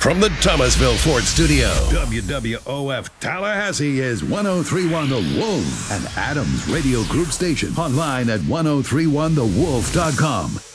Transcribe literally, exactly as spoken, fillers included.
From the Thomasville Ford Studio, W W O F Tallahassee is one oh three point one The Wolf, an Adams Radio Group station. Online at ten thirty-one the wolf dot com.